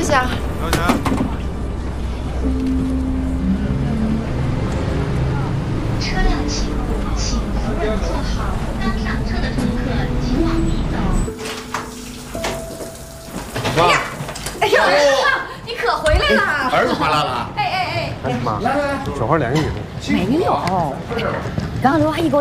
下。 小姐。 车辆起步，请扶稳坐好。刚上车的乘客请往里走。 妈。 哎呀，你可回来了！ 儿子回来了。 哎。 干什么？来，小花连个女的。 没有，刚刚刘阿姨给我